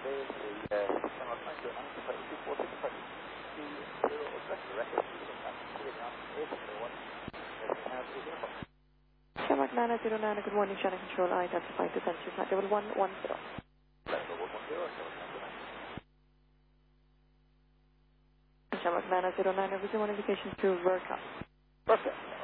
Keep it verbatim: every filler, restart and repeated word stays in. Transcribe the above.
Shamrock nine zero nine, good morning, Channel Control. I identify to sensor flight level one one zero. Shamrock nine zero nine, everyone indication to work up. Perfect.